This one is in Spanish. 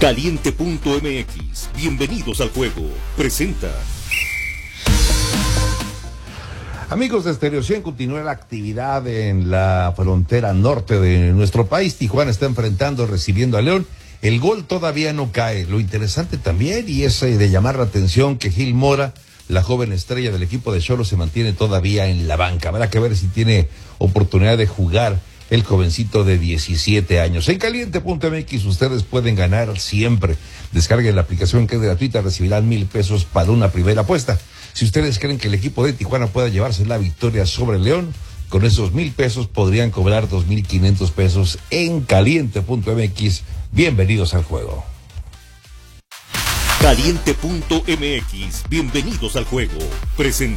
Caliente.mx, bienvenidos al juego, presenta. Amigos de Stereo 100, continúa la actividad en la frontera norte de nuestro país. Tijuana está recibiendo a León. El gol todavía no cae. Lo interesante también, y es de llamar la atención, que Gil Mora, la joven estrella del equipo de Xolos, se mantiene todavía en la banca. Habrá que ver si tiene oportunidad de jugar el jovencito de 17 años. En Caliente.mx ustedes pueden ganar siempre. Descarguen la aplicación, que es gratuita, recibirán $1,000 para una primera apuesta. Si ustedes creen que el equipo de Tijuana pueda llevarse la victoria sobre León, con esos $1,000 podrían cobrar $2,500 en Caliente.mx. Bienvenidos al juego. Caliente.mx, bienvenidos al juego, presenta.